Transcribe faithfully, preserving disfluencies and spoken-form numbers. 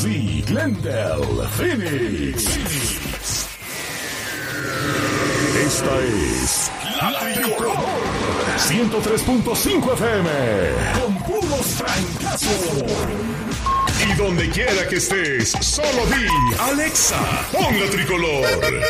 Boise, Glendale, Phoenix. Esta es La Tricolor ciento tres punto cinco F M con puros trancazos. Y donde quiera que estés, solo di Alexa, pon La Tricolor.